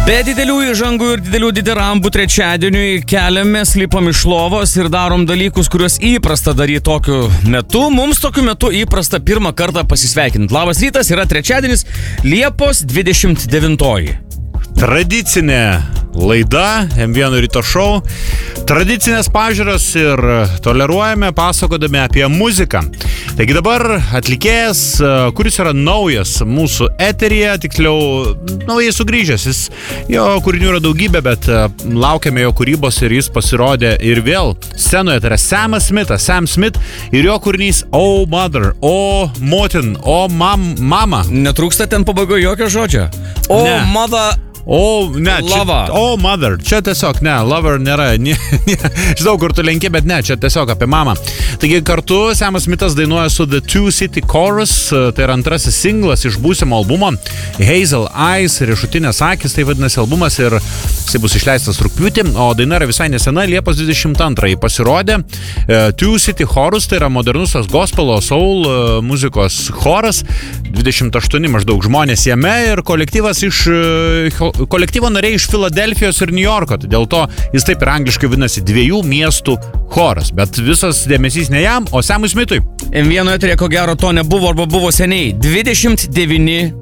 Be didelių įžangų ir didelių diderambų trečiadieniui keliamės, lipam iš lovos ir darom dalykus, kuriuos įprasta daryti tokiu metu. Mums tokiu metu įprasta pirmą kartą pasisveikinti. Labas rytas, yra trečiadienis, Liepos 29. Tradicinė laida, M1 ryto šou, tradicinės pažiūros ir toleruojame pasakodami apie muziką. Taigi dabar atlikėjas, kuris yra naujas mūsų eteryje, tiksliau naujai sugrįžęs. Jo kūrinių yra daugybė, bet laukiame jo kūrybos ir jis pasirodė ir vėl scenoje. Tai yra Sam Smith ir jo kūrinys Oh Mother, Oh Motin, Oh Mama. Netrūksta ten pabaigoje jokio žodžio. Oh Ne. Mother. Oh Mother, čia tiesiog, ne, Lover nėra, žinau, kur tu lenki, bet ne, čia tiesiog apie mamą. Taigi kartu Samas Smithas dainuoja su The Two City Chorus, tai yra antrasis singlas iš būsimo albumo Hazel Eyes, riešutinės akis, tai vadinasi albumas ir jisai bus išleistas rugpjūtį, o daina yra visai nesena, Liepos 22 pasirodė. Two City Chorus, tai yra modernusas gospelo soul muzikos choras, 28 maždaug žmonės jame ir kolektyvo nariai iš Filadelfijos ir Niujorko, tai dėl to jis taip ir angliškai vadinasi dviejų miestų choras, bet visas dėmesys ne jam, o Samui Smithui. M1 eterė ko gero to nebuvo arba buvo seniai. 29